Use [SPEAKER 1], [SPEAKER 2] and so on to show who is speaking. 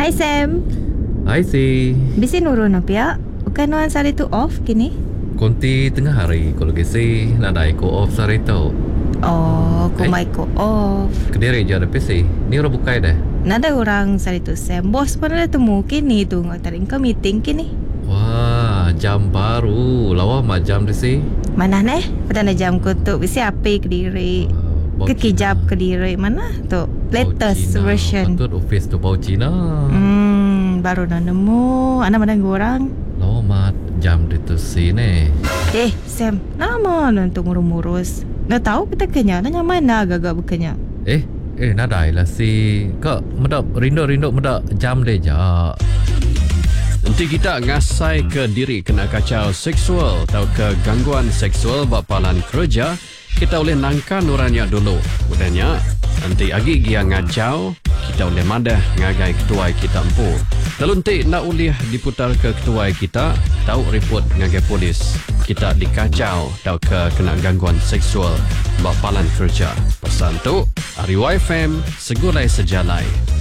[SPEAKER 1] Hai Sam.
[SPEAKER 2] Hai si.
[SPEAKER 1] Bisi nurun apa? Bukan orang sari tu off kini?
[SPEAKER 2] Konti tengah hari kalau kisi nak dah ikut off sari tu.
[SPEAKER 1] Oh, kumai ko off.
[SPEAKER 2] Kediri je ada PC. Ni orang bukai dah.
[SPEAKER 1] Nada orang sari tu Sam. Bos pun ada temu kini tu ngatarin ke meeting kini.
[SPEAKER 2] Wah, jam baru. Lawa mah jam di si.
[SPEAKER 1] Mana neh? Petanda jam ko tu bisi api Kediri. Kekijap Kediri mana tu? Latest version.
[SPEAKER 2] Patut office tu bau Cina.
[SPEAKER 1] Baru nak nemu. Anak mana orang?
[SPEAKER 2] Lawa mah jam di tu si ni.
[SPEAKER 1] Sam, nama untuk murus-murus. Nak tahu kita kenyang, nanya mana agak-agak berkenyang.
[SPEAKER 2] Nadai lah si. Kak medap rindu medap jam deh ja.
[SPEAKER 3] Nanti kita ngasai ke diri kena kacau seksual atau ke gangguan seksual bapalan kerja, kita boleh nangkan orangnya dulu. Udahnya, nanti agi dia ngajau, kita boleh madah ngagai ketua kita empu. Lalu nanti nak boleh diputar ke ketua kita, tahu report ngagai polis. Kita dikacau atau ke kena gangguan seksual bapalan kerja. Pesan tu, Ariwa FM, segulai sejalai.